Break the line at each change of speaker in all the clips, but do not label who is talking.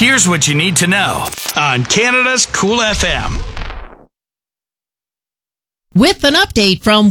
Here's what you need to know on Canada's Cool FM.
With an update from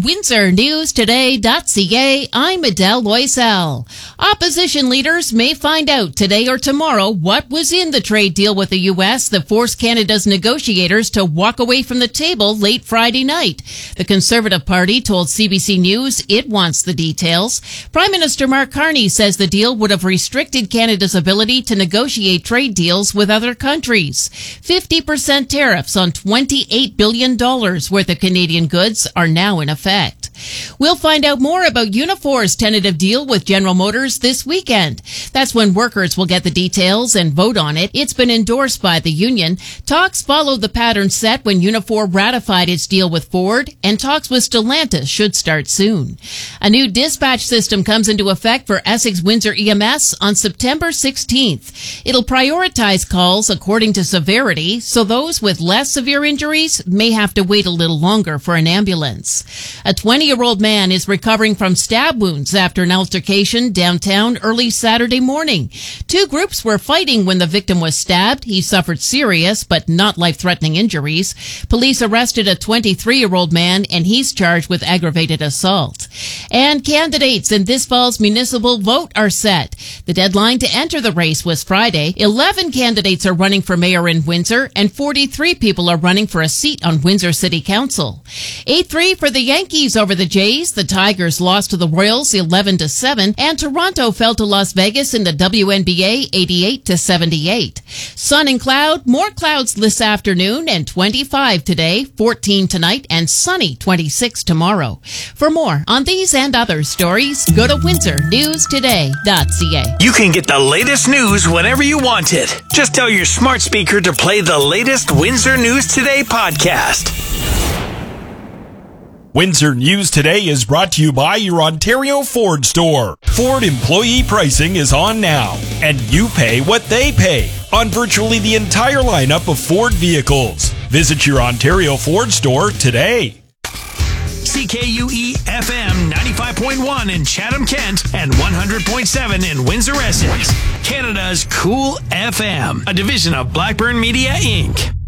WindsorNewsToday.ca, I'm Adele Loisel. Opposition leaders may find out today or tomorrow what was in the trade deal with the U.S. that forced Canada's negotiators to walk away from the table late Friday night. The Conservative Party told CBC News it wants the details. Prime Minister Mark Carney says the deal would have restricted Canada's ability to negotiate trade deals with other countries. 50% tariffs on $28 billion worth of Canadian goods are now in effect. We'll find out more about Unifor's tentative deal with General Motors this weekend. That's when workers will get the details and vote on it. It's been endorsed by the union. Talks followed the pattern set when Unifor ratified its deal with Ford, and talks with Stellantis should start soon. A new dispatch system comes into effect for Essex Windsor EMS on September 16th. It'll prioritize calls according to severity, so those with less severe injuries may have to wait a little longer for an ambulance. A 20-year-old man is recovering from stab wounds after an altercation downtown early Saturday morning. Two groups were fighting when the victim was stabbed. He suffered serious but not life-threatening injuries. Police arrested a 23-year-old man, and he's charged with aggravated assault. And candidates in this fall's municipal vote are set. The deadline to enter the race was Friday. 11 candidates are running for mayor in Windsor, and 43 people are running for a seat on Windsor City Council. 8-3 for the Yankees over the Jays. The Tigers lost to the Royals 11-7, and Toronto fell to Las Vegas in the WNBA 88-78. Sun and cloud, more clouds this afternoon, and 25 today, 14 tonight, and sunny 26 tomorrow. For more on these and other stories, go to WindsorNewsToday.ca.
You can get the latest news whenever you want it. Just tell your smart speaker to play the latest Windsor News Today podcast.
Windsor News Today is brought to you by your Ontario Ford store. Ford employee pricing is on now, and you pay what they pay on virtually the entire lineup of Ford vehicles. Visit your Ontario Ford store today.
CKUE FM 95.1 in Chatham, Kent, and 100.7 in Windsor, Essex. Canada's Cool FM, a division of Blackburn Media, Inc.